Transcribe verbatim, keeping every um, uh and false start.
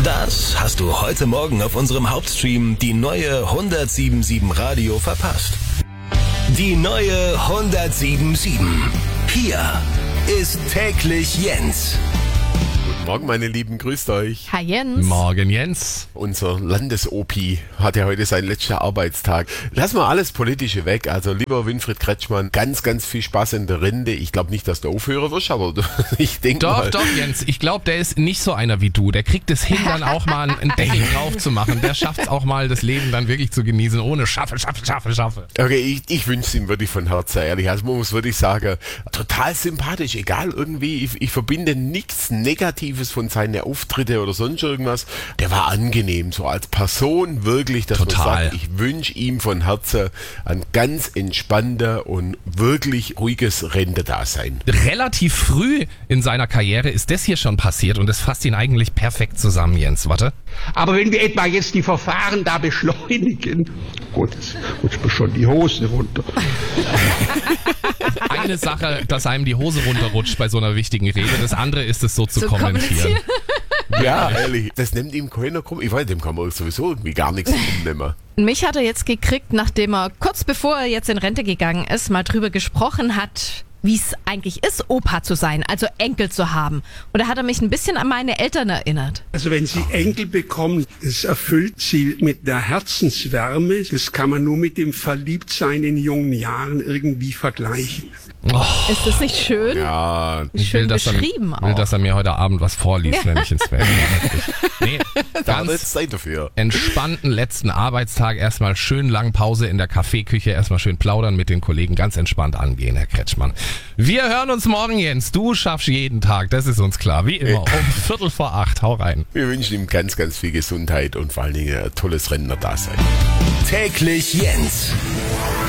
Das hast du heute Morgen auf unserem Hauptstream die neue hundertsieben Komma sieben Radio verpasst. Die neue hundertsieben Komma sieben. Hier ist täglich Jens. Guten Morgen, meine Lieben, grüßt euch. Hi Jens. Morgen Jens. Unser Landes-O P hat ja heute seinen letzten Arbeitstag. Lassen wir alles Politische weg. Also lieber Winfried Kretschmann, ganz, ganz viel Spaß in der Rinde. Ich glaube nicht, dass du aufhören wirst, aber ich denke Doch, mal. doch, Jens. Ich glaube, der ist nicht so einer wie du. Der kriegt es hin, dann auch mal ein Deckel drauf zu machen. Der schafft es auch mal, das Leben dann wirklich zu genießen, ohne Schaffe, Schaffe, Schaffe, Schaffe. Okay, ich, ich wünsche es ihm wirklich von Herzen, ehrlich. Also man muss wirklich sagen, total sympathisch. Egal, irgendwie, ich, ich verbinde nichts Negatives von seinen Auftritte oder sonst irgendwas. Der war angenehm, so als Person wirklich, dass Total. man sagt, ich wünsche ihm von Herzen ein ganz entspannter und wirklich ruhiges Rentedasein. Relativ früh in seiner Karriere ist das hier schon passiert und das fasst ihn eigentlich perfekt zusammen, Jens. Warte. Aber wenn wir etwa jetzt die Verfahren da beschleunigen, gut, jetzt rutscht mir schon die Hose runter. Eine Sache, dass einem die Hose runterrutscht bei so einer wichtigen Rede. Das andere ist es so zu Zu kommentieren. Ja, ehrlich, das nimmt ihm keiner krumm. Ich weiß, dem kann man sowieso irgendwie gar nichts nehmen. Mich hat er jetzt gekriegt, nachdem er kurz bevor er jetzt in Rente gegangen ist, mal drüber gesprochen hat, wie es eigentlich ist, Opa zu sein, also Enkel zu haben. Und da hat er mich ein bisschen an meine Eltern erinnert. Also wenn Sie Enkel bekommen, es erfüllt Sie mit der Herzenswärme. Das kann man nur mit dem Verliebtsein in jungen Jahren irgendwie vergleichen. Oh, Ist das nicht schön? Ja, ich Schön will, dass er, beschrieben will, auch. dass er mir heute Abend was vorliest, wenn ich ins Bett gehe. Nee, da hat er ganz jetzt Zeit dafür. entspannten letzten Arbeitstag, erstmal schön lang Pause in der Kaffeeküche, erstmal schön plaudern mit den Kollegen, ganz entspannt angehen, Herr Kretschmann. Wir hören uns morgen, Jens. Du schaffst jeden Tag, das ist uns klar. Wie immer, um Viertel vor acht. Hau rein. Wir wünschen ihm ganz, ganz viel Gesundheit und vor allen Dingen ein tolles Rentnerdasein. Täglich Jens.